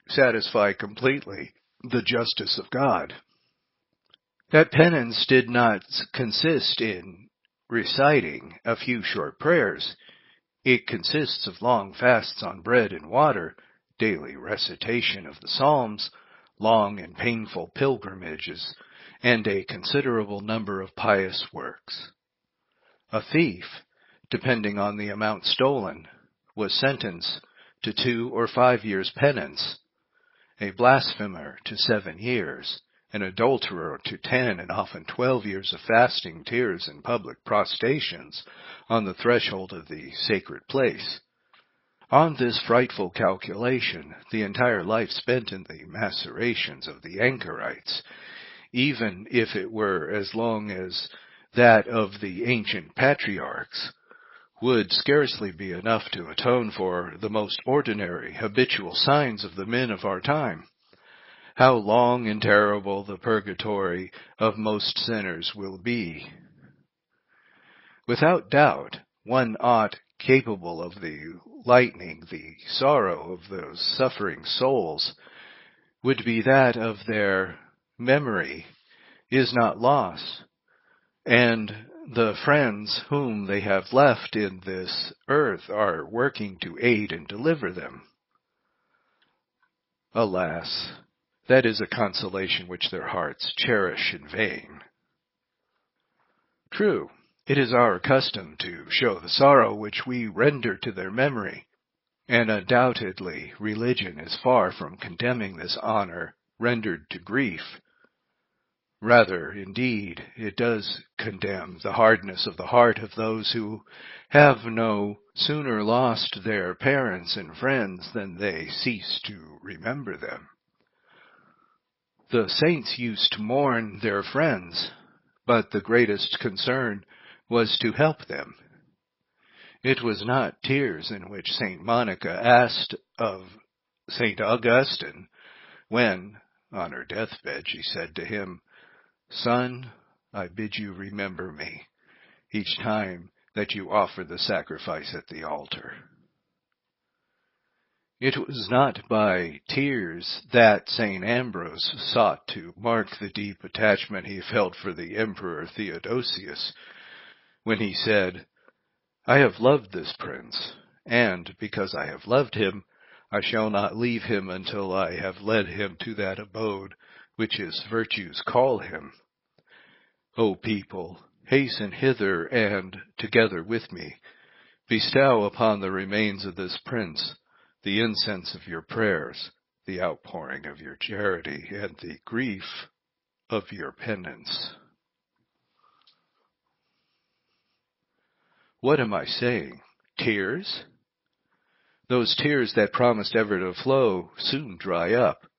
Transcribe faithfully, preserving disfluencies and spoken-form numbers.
satisfy completely the justice of God. That penance did not consist in reciting a few short prayers. It consists of long fasts on bread and water, daily recitation of the Psalms, long and painful pilgrimages, and a considerable number of pious works. A thief, depending on the amount stolen, was sentenced to two or five years' penance, a blasphemer to seven years, an adulterer to ten and often twelve years of fasting, tears, and public prostrations on the threshold of the sacred place. On this frightful calculation, the entire life spent in the macerations of the anchorites, even if it were as long as that of the ancient patriarchs, would scarcely be enough to atone for the most ordinary, habitual signs of the men of our time. How long and terrible the purgatory of most sinners will be. Without doubt, one ought capable of the lightening the sorrow of those suffering souls would be that of their memory is not lost, and the friends whom they have left in this earth are working to aid and deliver them. Alas, that is a consolation which their hearts cherish in vain. True, it is our custom to show the sorrow which we render to their memory, and undoubtedly religion is far from condemning this honor rendered to grief. Rather, indeed, it does condemn the hardness of the heart of those who have no sooner lost their parents and friends than they cease to remember them. The saints used to mourn their friends, but the greatest concern was to help them. It was not tears in which Saint Monica asked of Saint Augustine when, on her deathbed, she said to him, "Son, I bid you remember me each time that you offer the sacrifice at the altar." It was not by tears that Saint Ambrose sought to mark the deep attachment he felt for the Emperor Theodosius, when he said, "I have loved this prince, and because I have loved him, I shall not leave him until I have led him to that abode which his virtues call him. O people, hasten hither and, together with me, bestow upon the remains of this prince the incense of your prayers, the outpouring of your charity, and the grief of your penance." What am I saying? Tears? Those tears that promised ever to flow soon dry up.